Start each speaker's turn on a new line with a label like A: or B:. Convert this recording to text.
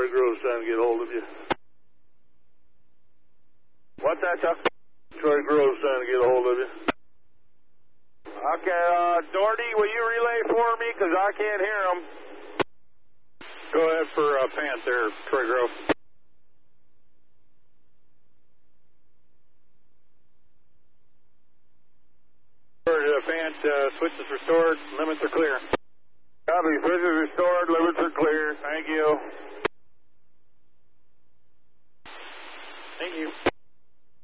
A: Troy Grove's trying to get hold of you.
B: What's that, Chuck?
A: Troy Grove's trying to get a hold of you.
B: Okay, Doherty, will you relay for me? Because I can't hear him.
C: Go ahead for Pant there, Troy Grove. Pant, switch is restored, limits are clear.
B: Copy, switch is restored, limits are clear. Thank you.
C: Thank you.